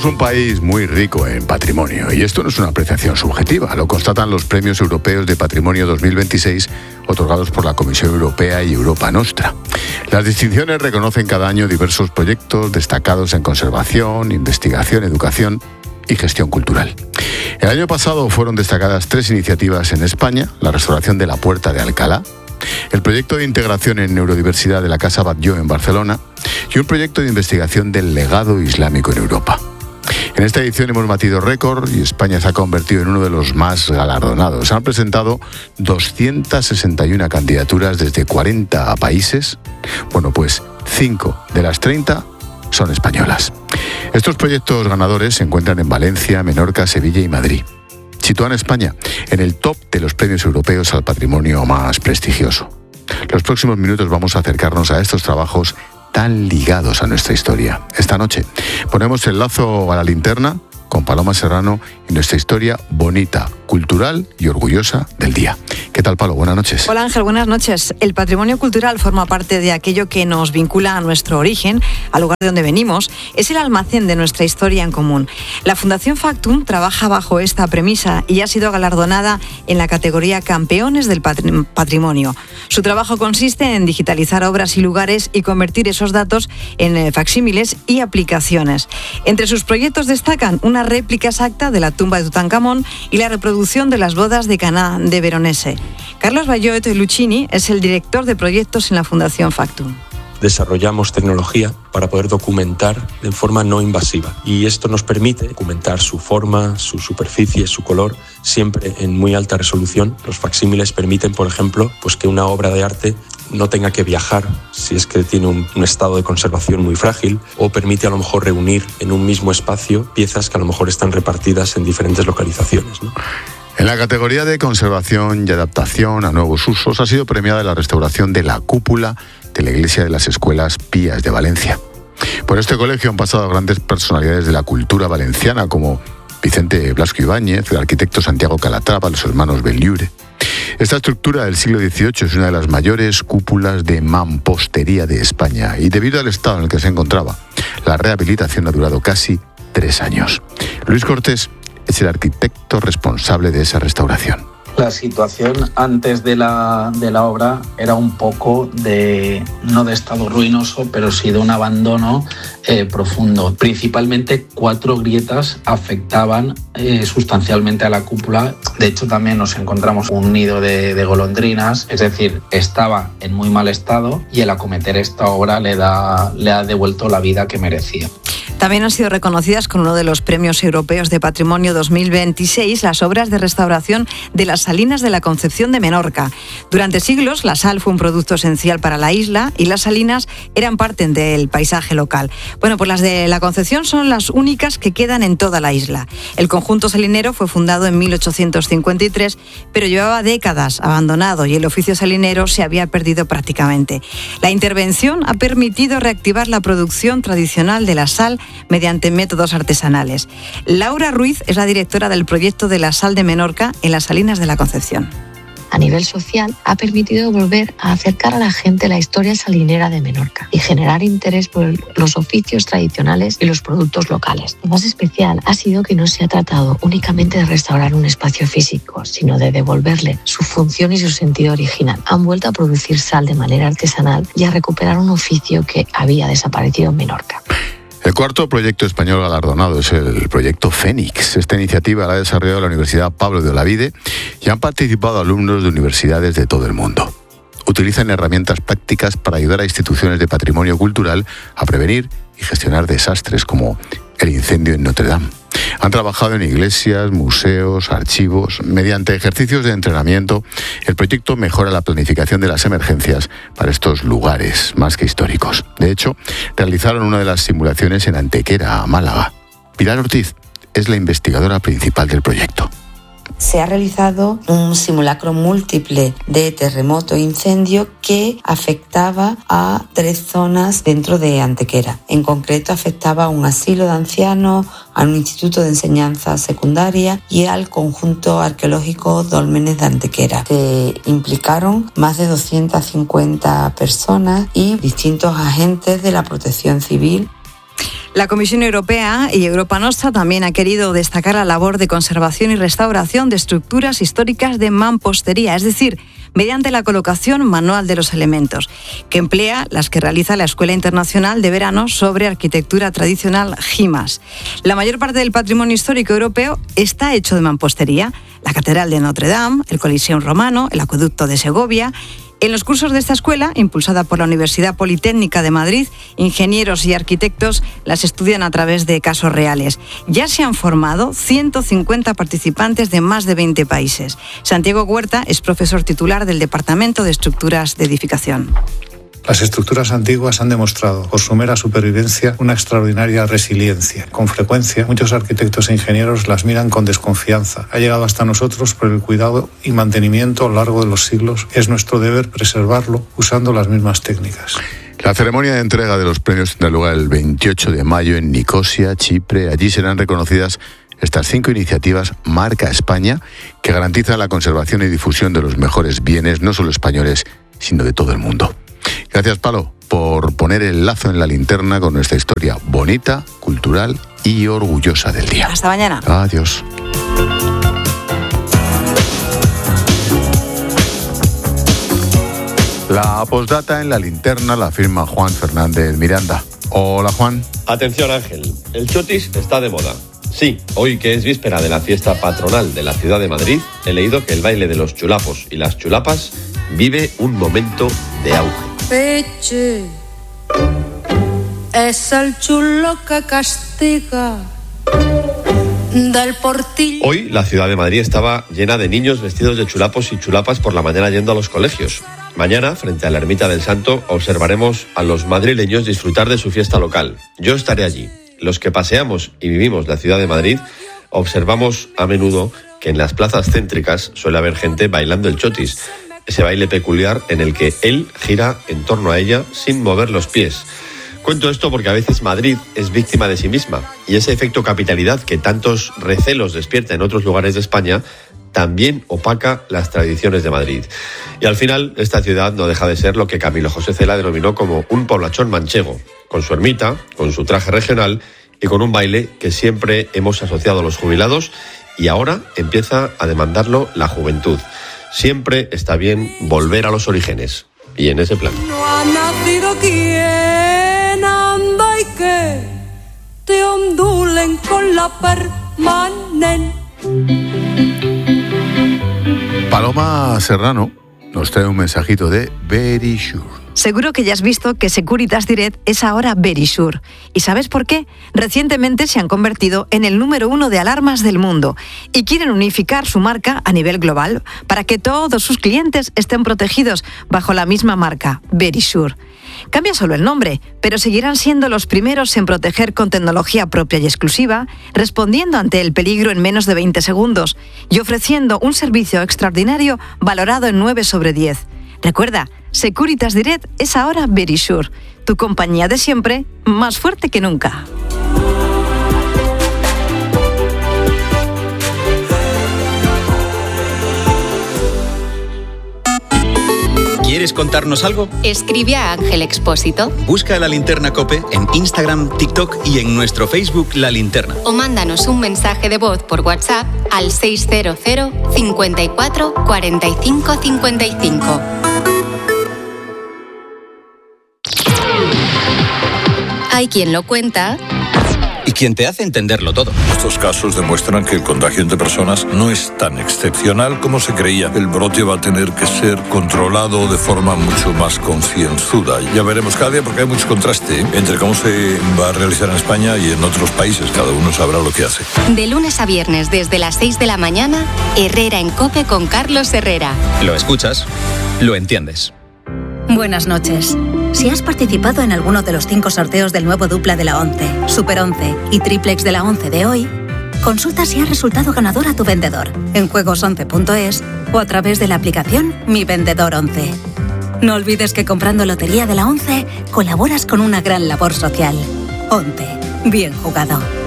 Somos un país muy rico en patrimonio y esto no es una apreciación subjetiva, lo constatan los premios europeos de patrimonio 2026 otorgados por la Comisión Europea y Europa Nostra. Las distinciones reconocen cada año diversos proyectos destacados en conservación, investigación, educación y gestión cultural. El año pasado fueron destacadas 3 iniciativas en España: la restauración de la Puerta de Alcalá, el proyecto de integración en neurodiversidad de la Casa Batlló en Barcelona y un proyecto de investigación del legado islámico en Europa. En esta edición hemos batido récord y España se ha convertido en uno de los más galardonados. Se han presentado 261 candidaturas desde 40 países. Bueno, pues 5 de las 30 son españolas. Estos proyectos ganadores se encuentran en Valencia, Menorca, Sevilla y Madrid. Sitúan a España en el top de los premios europeos al patrimonio más prestigioso. Los próximos minutos vamos a acercarnos a estos trabajos tan ligados a nuestra historia. Esta noche ponemos el lazo a la linterna con Paloma Serrano y nuestra historia bonita, cultural y orgullosa del día. ¿Qué tal, Palo? Buenas noches. Hola, Ángel, buenas noches. El patrimonio cultural forma parte de aquello que nos vincula a nuestro origen, al lugar de donde venimos. Es el almacén de nuestra historia en común. La Fundación Factum trabaja bajo esta premisa y ha sido galardonada en la categoría Campeones del Patrimonio. Su trabajo consiste en digitalizar obras y lugares y convertir esos datos en facsímiles y aplicaciones. Entre sus proyectos destacan una réplica exacta de la tumba de Tutankamón y la reproducción de las bodas de Caná de Veronese. Carlos Bayot Lucchini es el director de proyectos en la Fundación Factum. Desarrollamos tecnología para poder documentar de forma no invasiva y esto nos permite documentar su forma, su superficie, su color, siempre en muy alta resolución. Los facsímiles permiten, por ejemplo, pues que una obra de arte no tenga que viajar si es que tiene un estado de conservación muy frágil, o permite a lo mejor reunir en un mismo espacio piezas que a lo mejor están repartidas en diferentes localizaciones, ¿no? En la categoría de conservación y adaptación a nuevos usos ha sido premiada la restauración de la cúpula de la Iglesia de las Escuelas Pías de Valencia. Por este colegio han pasado grandes personalidades de la cultura valenciana como Vicente Blasco Ibáñez, el arquitecto Santiago Calatrava, los hermanos Belliure. Esta estructura del siglo XVIII es una de las mayores cúpulas de mampostería de España y debido al estado en el que se encontraba, la rehabilitación ha durado casi 3 años. Luis Cortés es el arquitecto responsable de esa restauración. La situación antes de la obra era un poco no de estado ruinoso, pero sí de un abandono profundo. Principalmente 4 grietas afectaban sustancialmente a la cúpula. De hecho, también nos encontramos un nido de golondrinas, es decir, estaba en muy mal estado y el acometer esta obra le ha devuelto la vida que merecía. También han sido reconocidas con uno de los premios europeos de patrimonio 2026 las obras de restauración de las salinas de la Concepción de Menorca. Durante siglos, la sal fue un producto esencial para la isla y las salinas eran parte del paisaje local. Bueno, pues las de la Concepción son las únicas que quedan en toda la isla. El conjunto salinero fue fundado en 1853, pero llevaba décadas abandonado y el oficio salinero se había perdido prácticamente. La intervención ha permitido reactivar la producción tradicional de la sal mediante métodos artesanales. Laura Ruiz es la directora del proyecto de la sal de Menorca en las salinas de la Concepción. A nivel social, ha permitido volver a acercar a la gente la historia salinera de Menorca y generar interés por los oficios tradicionales y los productos locales. Lo más especial ha sido que no se ha tratado únicamente de restaurar un espacio físico, sino de devolverle su función y su sentido original. Han vuelto a producir sal de manera artesanal y a recuperar un oficio que había desaparecido en Menorca. El cuarto proyecto español galardonado es el proyecto Fénix. Esta iniciativa la ha desarrollado la Universidad Pablo de Olavide y han participado alumnos de universidades de todo el mundo. Utilizan herramientas prácticas para ayudar a instituciones de patrimonio cultural a prevenir y gestionar desastres como el incendio en Notre Dame. Han trabajado en iglesias, museos, archivos. Mediante ejercicios de entrenamiento, el proyecto mejora la planificación de las emergencias para estos lugares más que históricos. De hecho, realizaron una de las simulaciones en Antequera, Málaga. Pilar Ortiz es la investigadora principal del proyecto. Se ha realizado un simulacro múltiple de terremoto e incendio que afectaba a 3 zonas dentro de Antequera. En concreto, afectaba a un asilo de ancianos, a un instituto de enseñanza secundaria y al conjunto arqueológico Dólmenes de Antequera. Se implicaron más de 250 personas y distintos agentes de la protección civil. La Comisión Europea y Europa Nostra también ha querido destacar la labor de conservación y restauración de estructuras históricas de mampostería, es decir, mediante la colocación manual de los elementos, que emplea las que realiza la Escuela Internacional de Verano sobre Arquitectura Tradicional GIMAS. La mayor parte del patrimonio histórico europeo está hecho de mampostería: la Catedral de Notre Dame, el Coliseum romano, el Acueducto de Segovia. En los cursos de esta escuela, impulsada por la Universidad Politécnica de Madrid, ingenieros y arquitectos las estudian a través de casos reales. Ya se han formado 150 participantes de más de 20 países. Santiago Huerta es profesor titular del Departamento de Estructuras de Edificación. Las estructuras antiguas han demostrado, por su mera supervivencia, una extraordinaria resiliencia. Con frecuencia, muchos arquitectos e ingenieros las miran con desconfianza. Ha llegado hasta nosotros por el cuidado y mantenimiento a lo largo de los siglos. Es nuestro deber preservarlo usando las mismas técnicas. La ceremonia de entrega de los premios tendrá lugar el 28 de mayo en Nicosia, Chipre. Allí serán reconocidas estas 5 iniciativas Marca España, que garantizan la conservación y difusión de los mejores bienes, no solo españoles, sino de todo el mundo. Gracias, Palo, por poner el lazo en la linterna con nuestra historia bonita, cultural y orgullosa del día. Hasta mañana. Adiós. La postdata en la linterna la firma Juan Fernández Miranda. Hola, Juan. Atención, Ángel. El chotis está de moda. Sí, hoy que es víspera de la fiesta patronal de la ciudad de Madrid, he leído que el baile de los chulapos y las chulapas vive un momento de auge. Peche, es el chulo que castiga del portillo. Hoy la ciudad de Madrid estaba llena de niños vestidos de chulapos y chulapas por la mañana yendo a los colegios. Mañana, frente a la Ermita del Santo, observaremos a los madrileños disfrutar de su fiesta local. Yo estaré allí. Los que paseamos y vivimos la ciudad de Madrid observamos a menudo que en las plazas céntricas suele haber gente bailando el chotis, ese baile peculiar en el que él gira en torno a ella sin mover los pies. Cuento esto porque a veces Madrid es víctima de sí misma y ese efecto capitalidad que tantos recelos despierta en otros lugares de España también opaca las tradiciones de Madrid. Y al final, esta ciudad no deja de ser lo que Camilo José Cela denominó como un poblachón manchego, con su ermita, con su traje regional y con un baile que siempre hemos asociado a los jubilados y ahora empieza a demandarlo la juventud. Siempre está bien volver a los orígenes. Y en ese plan. No ha nacido quien anda y que te ondulen con la permanente. Paloma Serrano nos trae un mensajito de Verisure. Seguro que ya has visto que Securitas Direct es ahora Verisure. ¿Y sabes por qué? Recientemente se han convertido en el número 1 de alarmas del mundo y quieren unificar su marca a nivel global para que todos sus clientes estén protegidos bajo la misma marca, Verisure. Cambia solo el nombre, pero seguirán siendo los primeros en proteger con tecnología propia y exclusiva, respondiendo ante el peligro en menos de 20 segundos y ofreciendo un servicio extraordinario valorado en 9 sobre 10. Recuerda, Securitas Direct es ahora Verisure, tu compañía de siempre, más fuerte que nunca. ¿Quieres contarnos algo? Escribe a Ángel Expósito. Busca La Linterna COPE en Instagram, TikTok y en nuestro Facebook La Linterna. O mándanos un mensaje de voz por WhatsApp al 600 54 45 55. Hay quien lo cuenta y quien te hace entenderlo todo. Estos casos demuestran que el contagio entre personas no es tan excepcional como se creía. El brote va a tener que ser controlado de forma mucho más concienzuda. Ya veremos cada día porque hay mucho contraste entre cómo se va a realizar en España y en otros países. Cada uno sabrá lo que hace. De lunes a viernes desde las 6 de la mañana, Herrera en COPE con Carlos Herrera. Lo escuchas, lo entiendes. Buenas noches. Si has participado en alguno de los 5 sorteos del nuevo dupla de la 11, Super 11 y triplex de la 11 de hoy, consulta si has resultado ganador a tu vendedor en juegos11.es o a través de la aplicación Mi Vendedor 11. No olvides que comprando Lotería de la 11 colaboras con una gran labor social. 11. Bien jugado.